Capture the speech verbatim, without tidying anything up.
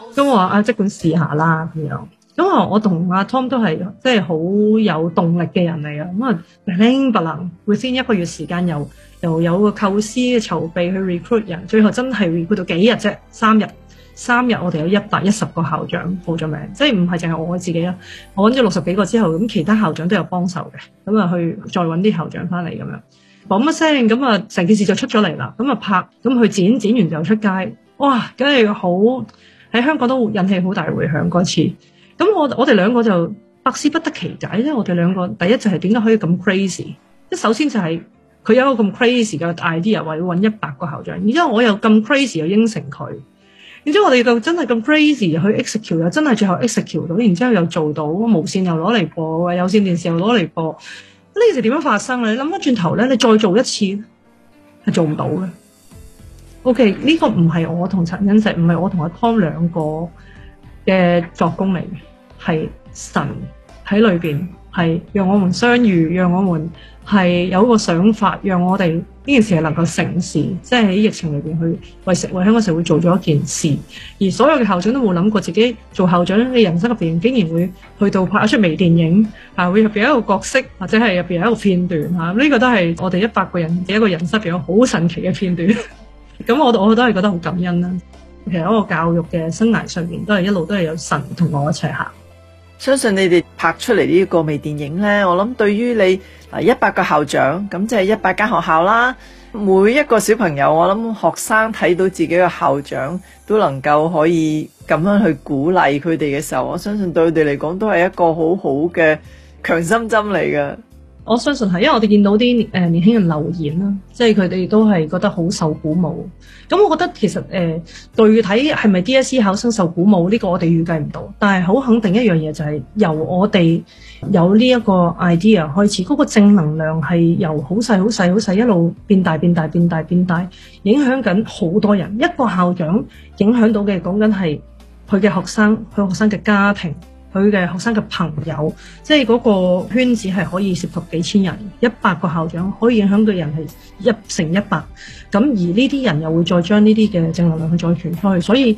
咁我話啊，即管試下啦咁樣。咁啊，我同阿 Tom 都係即係好有動力嘅人嚟嘅。咁啊，零不能會先一個月時間又又有個構思嘅籌備去 recruit 人，最後真係 recruit 到幾日啫？三日，三日我哋有一百一十個校長報咗名，即係唔係淨係我自己啦。我揾咗六十幾個之後，咁其他校長都有幫手嘅，咁啊去再揾啲校長翻嚟咁樣，講乜聲咁啊，成件事就出咗嚟啦。咁啊拍，咁去剪，剪完就出街，哇！梗係好喺香港都引起好大迴響嗰次。咁我我哋兩個就百思不得其解，因為我哋兩個第一就係點解可以咁 crazy？即首先就係佢有一個咁 crazy 嘅 idea，話要揾一百個校長，然之後我又咁 crazy 又應承佢，然之後我哋就真係咁 crazy 去 execute， 又真係最後 execute 到，然之後又做到無線又攞嚟播，有線電視又攞嚟播，呢件事點樣發生咧？你諗翻轉頭咧，你再做一次係做唔到嘅。OK， 呢個唔係我同陳欣石，唔係我同阿 Tom 兩個嘅作工嚟嘅。係神喺裏邊，係讓我們相遇，讓我們係有一個想法，讓我哋呢件事係能夠成事，即係喺疫情裏邊去為食為香港社會做咗一件事。而所有嘅校長都冇諗過自己做校長嘅人生入邊，竟然會去到拍一出微電影，啊會入邊有一個角色，或者係入邊有一個片段嚇，呢、啊這個都係我哋一百個人嘅一個人生入邊有好神奇嘅片段。咁我我都係覺得好感恩啦。其實喺個教育嘅生涯上面，都係一路都係有神同我一齊行。 相信你哋拍出嚟呢個微電影呢，我諗對於你啊一百個校長，咁即係一百間學校啦，每一個小朋友，我諗學生睇到自己嘅校長都能夠可以咁樣去鼓勵佢哋嘅時候，我相信對佢哋嚟講都係一個好好嘅強心針嚟嘅。 我相信係，因為我哋見到啲誒年輕人留言啦，即係佢哋都係覺得好受鼓舞。咁我覺得其實誒、呃、具體係咪 D S E 考生受鼓舞呢、這個我哋預計唔到，但係好肯定一樣嘢就係由我哋有呢一個 idea 開始，嗰、那個正能量係由好細好細好細一路變大變大變大變大，影響緊好多人。一個校長影響到嘅講緊係佢嘅學生，佢學生嘅家庭。佢嘅學生嘅朋友，即係嗰個圈子係可以涉及幾千人，一百個校長可以影響嘅人係一乘一百，咁而呢啲人又會再將呢啲嘅正能量去再傳出去，所以